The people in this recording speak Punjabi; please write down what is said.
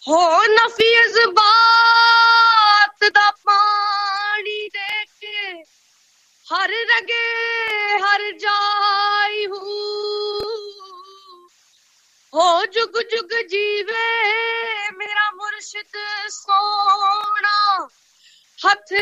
ਹੋ ਨਫੀ ਜਜ਼ਬਾਤ ਦਾ ਪਾਣੀ ਦੇ ਕੇ ਹਰ ਰਗੇ ਹਰ ਜਾਈ ਹੋ ਜੁਗ ਜੁਗ ਜੀਵੇ ਮੇਰਾ ਮੁਰਸ਼ਿਦ ਸੋਹਣਾ ਹੱਥ